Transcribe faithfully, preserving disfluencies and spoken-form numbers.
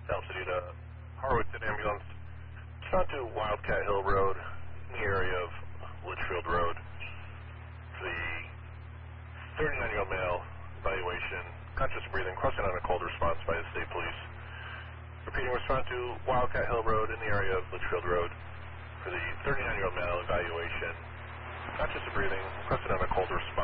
Altitude, uh, Harwoodson Ambulance. It's on to Wildcat Hill Road, in the area of Litchfield Road. For the thirty-nine-year-old male, evaluation, conscious breathing, crossing on a cold response by the state police. Repeating, respond to Wildcat Hill Road, in the area of Litchfield Road. For the thirty-nine-year-old male, evaluation, conscious breathing, crossing on a cold response.